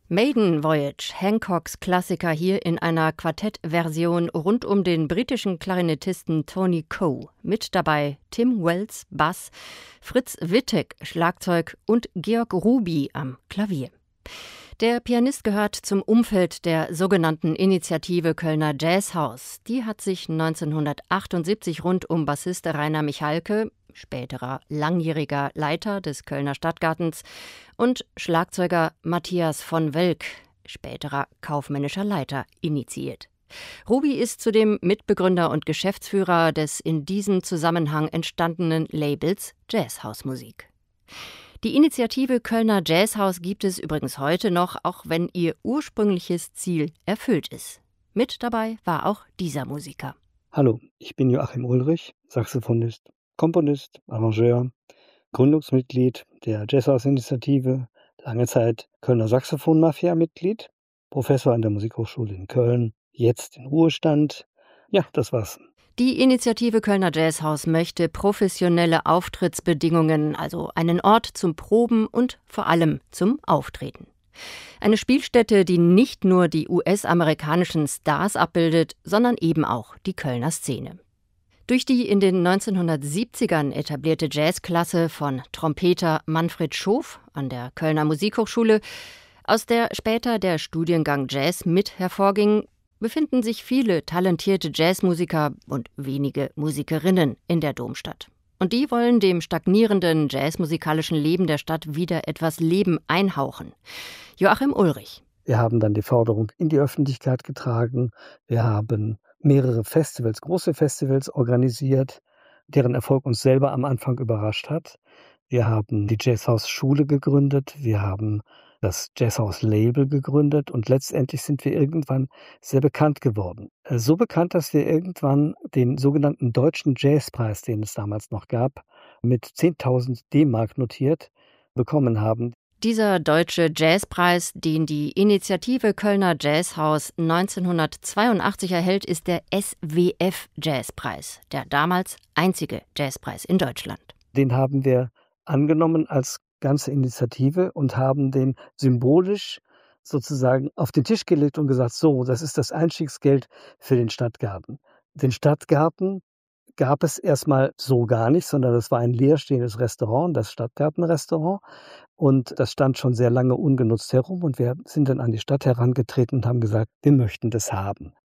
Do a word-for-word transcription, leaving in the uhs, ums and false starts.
Maiden Voyage, Hancocks Klassiker hier in einer Quartettversion rund um den britischen Klarinettisten Tony Coe. Mit dabei Tim Wells, Bass, Fritz Wittek, Schlagzeug und Georg Ruby am Klavier. Der Pianist gehört zum Umfeld der sogenannten Initiative Kölner Jazzhaus. Die hat sich neunzehnhundertachtundsiebzig rund um Bassist Rainer Michalke, späterer langjähriger Leiter des Kölner Stadtgartens, und Schlagzeuger Matthias von Welk, späterer kaufmännischer Leiter, initiiert. Ruby ist zudem Mitbegründer und Geschäftsführer des in diesem Zusammenhang entstandenen Labels Jazzhausmusik. Die Initiative Kölner Jazzhaus gibt es übrigens heute noch, auch wenn ihr ursprüngliches Ziel erfüllt ist. Mit dabei war auch dieser Musiker. Hallo, ich bin Joachim Ulrich, Saxophonist, Komponist, Arrangeur, Gründungsmitglied der Jazzhaus-Initiative, lange Zeit Kölner Saxophon-Mafia-Mitglied, Professor an der Musikhochschule in Köln, jetzt in Ruhestand. Ja, das war's. Die Initiative Kölner Jazzhaus möchte professionelle Auftrittsbedingungen, also einen Ort zum Proben und vor allem zum Auftreten. Eine Spielstätte, die nicht nur die U S-amerikanischen Stars abbildet, sondern eben auch die Kölner Szene. Durch die in den neunzehnhundertsiebzigern etablierte Jazzklasse von Trompeter Manfred Schof an der Kölner Musikhochschule, aus der später der Studiengang Jazz mit hervorging, befinden sich viele talentierte Jazzmusiker und wenige Musikerinnen in der Domstadt. Und die wollen dem stagnierenden jazzmusikalischen Leben der Stadt wieder etwas Leben einhauchen. Joachim Ulrich. Wir haben dann die Forderung in die Öffentlichkeit getragen. Wir haben mehrere Festivals, große Festivals organisiert, deren Erfolg uns selber am Anfang überrascht hat. Wir haben die Jazzhaus-Schule gegründet. Wir haben das Jazzhaus-Label gegründet und letztendlich sind wir irgendwann sehr bekannt geworden. So bekannt, dass wir irgendwann den sogenannten Deutschen Jazzpreis, den es damals noch gab, mit zehntausend D-Mark notiert, bekommen haben. Dieser Deutsche Jazzpreis, den die Initiative Kölner Jazzhaus neunzehnhundertzweiundachtzig erhält, ist der S W F-Jazzpreis, der damals einzige Jazzpreis in Deutschland. Den haben wir angenommen als ganze Initiative und haben den symbolisch sozusagen auf den Tisch gelegt und gesagt, so, das ist das Einstiegsgeld für den Stadtgarten. Den Stadtgarten gab es erstmal so gar nicht, sondern es war ein leerstehendes Restaurant, das Stadtgartenrestaurant. Und das stand schon sehr lange ungenutzt herum. Und wir sind dann an die Stadt herangetreten und haben gesagt, wir möchten das haben.